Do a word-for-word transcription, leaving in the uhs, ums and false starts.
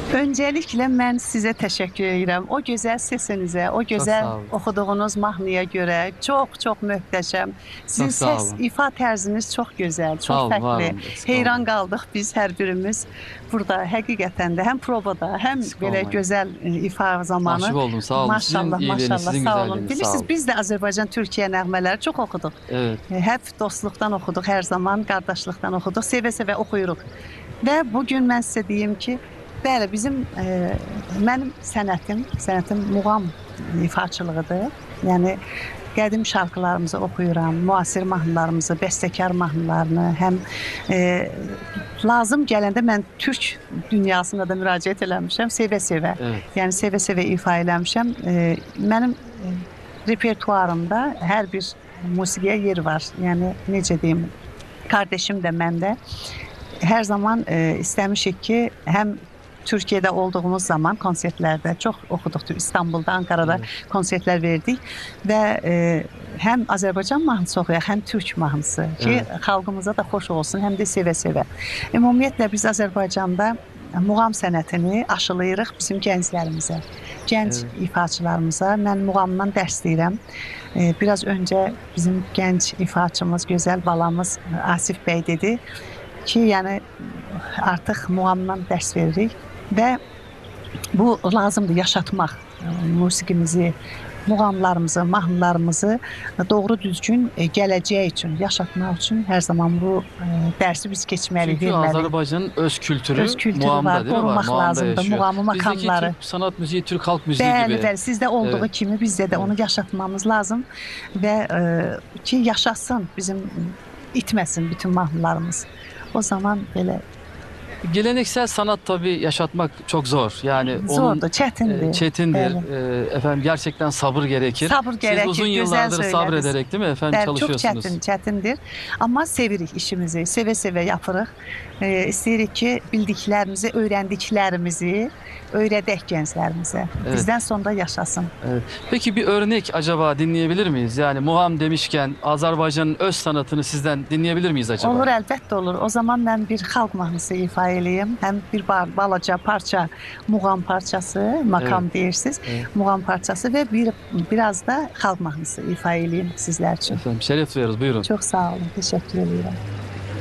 Öncelikle mən sizə təşəkkür edirəm. O gözəl səsinizə, o Çok gözəl sağ olun. oxuduğunuz mahnıya görə çox-çox möhtəşəm. Çok Sizin sağ səs olun. ifa tərziniz çox gözəl, çox Sağ olun, var fərqli. olun. Eksik Heyran olmayın. qaldıq biz hər birimiz burada həqiqətən də həm provada, həm Eksik belə olmayın. gözəl e, ifa zamanı. Mahcup oldum, sağ olun. Sizin Maşallah, iyiliğiniz, maşallah, sizin sağ olun. güzelliğiniz, sağ Bilirsiniz olun. biz də Azərbaycan Türkiyə nəğmələri çox oxuduq. Evet. E, Hep dostluqdan oxuduq, hər zaman qardaşlıqdan oxuduq, sevə-sevə oxuyuruq. Və bu gün mən sizə deyim ki, bəli, bizim e, mənim sənətim, sənətim muğam ifaçılığıdır. Yəni qədim şarkılarımızı oxuyuram, müasir mahnılarımızı, bəstəkar mahnılarını, həm e, lazım gələndə mən türk dünyasına da müraciət eləmişəm, sevə-sevə. Evet. Yəni sevə-sevə ifa eləmişəm. E, mənim e, repertuarımda hər bir musiqiyə yer var. Yəni necə deyim, kardeşim də mən də hər zaman e, istəmişik ki, həm Türkiye'de olduğumuz zaman konsertlerde çok okuduk. İstanbul'da, Ankara'da evet. konsertler verdik ve e, hem Azerbaycan mahnısı oxuyaq, hem Türk mahnısı ki evet. xalqımıza da xoş olsun, hem de sevə-sevə. Ümumiyyətlə biz Azərbaycanda muğam sənətini aşılayırıq bizim gənclərimizə, gənc evet. ifaçılarımıza. Mən muğamdan dərs deyirəm. E, biraz öncə bizim gənc ifaçımız, gözəl balamız Asif bəy dedi ki, yəni artıq muğamdan dərs veririk. Və bu lazımdır yaşatmaq musiqimizi, muğamlarımızı, mahnılarımızı doğru düzgün gələcək üçün, yaşatmaq üçün hər zaman bu dərsi biz keçməliyik. Çünki Azərbaycanın öz kültürü, öz kültürü muğamda, var, qorumaq lazımdır. Muğamı, makamları. Bizdeki Türk sanat müziği, Türk halk müziği bəli, gibi. Bəli, sizdə olduğu evet. kimi bizdə də onu yaşatmamız lazım və e, ki yaşasın, bizim itməsin bütün mahnılarımız. O zaman belə geleneksel sanat tabii yaşatmak çok zor. Yani zordur, onun çetindir. E, çetindir. E, efendim gerçekten sabır gerekir. Sabır gerekir. Siz uzun yıllardır sabrederek değil mi efendim Bəli, çalışıyorsunuz? Çok çətin, çətindir. Amma sevirik işimizi, sevə-sevə yapırıq. E, istəyirik ki, bildiklərimizi, öyrəndiklərimizi öyrədək gənclərimizə. Evet. Bizdən sonra yaşasın. Evet. Peki bir örnek acaba dinleyebilir miyiz? Yani muğam demişken Azerbaycan'ın öz sanatını sizden dinleyebilir miyiz acaba? Olur, əlbəttə olur. O zaman mən bir xalq mahnısı ifa eləyim. Həm bir balaca parça, muğam parçası, makam evet. deyirsiniz. Evet. Muğam parçası və bir, biraz da xalq mahnısı ifa eləyim sizlər üçün. Efendim şeref duyarız, buyurun. Çok sağ olun, teşekkür ederim.